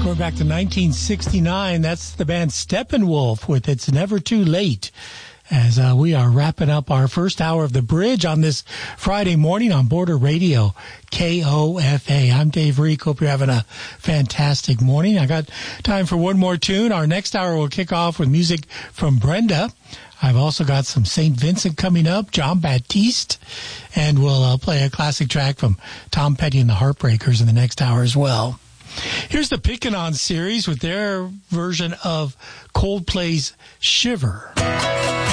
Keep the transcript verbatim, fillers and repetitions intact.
We're back to nineteen sixty-nine. That's the band Steppenwolf with It's Never Too Late. As uh, we are wrapping up our first hour of The Bridge on this Friday morning on Border Radio, K O F A. I'm Dave Reek. Hope you're having a fantastic morning. I got time for one more tune. Our next hour will kick off with music from Brenda. I've also got some Saint Vincent coming up, John Baptiste, and we'll uh, play a classic track from Tom Petty and the Heartbreakers in the next hour as well. Here's the Pickin' On series with their version of Coldplay's Shiver.